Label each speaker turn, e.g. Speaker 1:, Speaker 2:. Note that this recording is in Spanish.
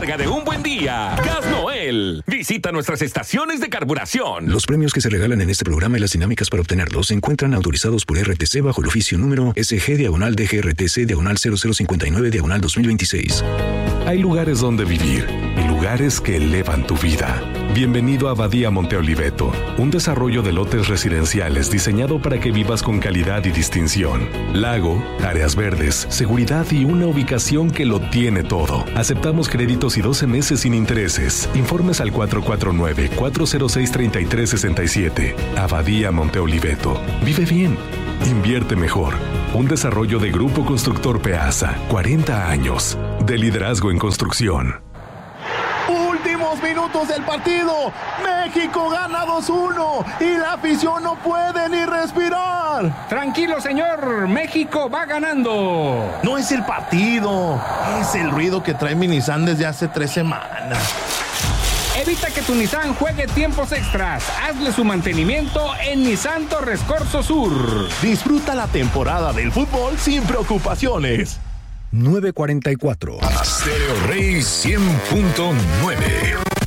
Speaker 1: recarga de un buen día. Gas Noel. Visita nuestras estaciones de carburación.
Speaker 2: Los premios que se regalan en este programa y las dinámicas para obtenerlos se encuentran autorizados por RTC bajo el oficio número SG/DGRTC/0059/2026.
Speaker 3: Hay lugares donde vivir y lugares que elevan tu vida. Bienvenido a Abadía Monte Oliveto, un desarrollo de lotes residenciales diseñado para que vivas con calidad y distinción. Lago, áreas verdes, seguridad y una ubicación que lo tiene todo. Aceptamos créditos y 12 meses sin intereses. Informes al 449-406-3367. Abadía Monte Oliveto. Vive bien. Invierte mejor. Un desarrollo de Grupo Constructor Peasa. 40 años de liderazgo en construcción.
Speaker 4: Últimos minutos del partido. México gana 2-1 y la afición no puede ni respirar.
Speaker 5: Tranquilo, señor. México va ganando.
Speaker 4: No es el partido, es el ruido que trae mi Nissan desde hace 3 semanas.
Speaker 5: Evita que tu Nissan juegue tiempos extras. Hazle su mantenimiento en Nissan Torres Corso Sur.
Speaker 4: Disfruta la temporada del fútbol sin preocupaciones.
Speaker 2: 9:44.
Speaker 6: Stereo Rey 100.9.